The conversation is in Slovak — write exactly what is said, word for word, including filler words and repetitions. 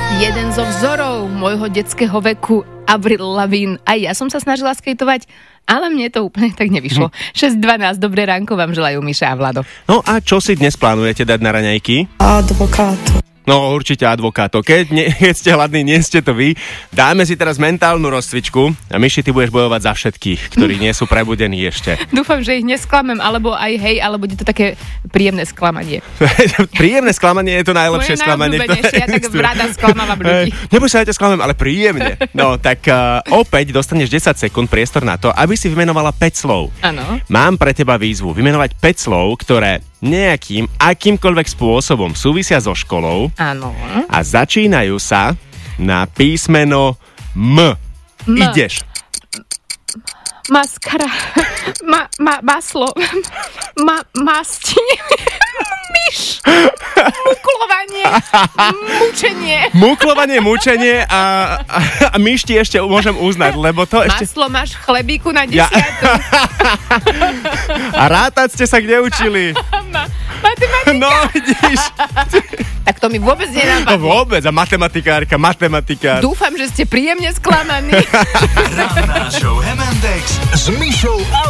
Jeden zo vzorov môjho detského veku, Avril Lavigne. Aj ja som sa snažila skejtovať, ale mne to úplne tak nevyšlo. šesť dvanásť, dobré ránko vám želajú Miša a Vlado. No a čo si dnes plánujete dať na raňajky? Advokátu. No určite advokáto. Keď, ne, keď ste hladní, nie ste to vy. Dáme si teraz mentálnu rozcvičku a Myši, ty budeš bojovať za všetkých, ktorí nie sú prebudení ešte. Dúfam, že ich nesklamem, alebo aj hej, alebo bude to také príjemné sklamanie. Príjemné sklamanie je to najlepšie Moje sklamanie. najobľúbenejšie, ja tak rada sklamávam ľudí. Neboj sa, ja ťa sklamem, ale príjemne. No tak uh, opäť dostaneš desať sekúnd priestor na to, aby si vymenovala päť slov. Áno. Mám pre teba výzvu vymenovať päť slov, ktoré nejakým, akýmkoľvek spôsobom súvisia so školou. Áno. A začínajú sa na písmeno M. M. Ideš. Maskara. Ma, ma, maslo. Ma, masti. Myš. Muklovanie. Mučenie. Muklovanie, mučenie a, a, a myš ti ešte môžem uznať, lebo to ešte... Maslo máš v chlebíku na desiatu. Ja. A rátať ste sa kde učili? Ma, matematika. No, vidíš. Tak to mi vôbec No nenápadne. vôbec, a matematikárka, matematikár. Dúfam, že ste príjemne sklamaní. Ranná show em and X s Myšou a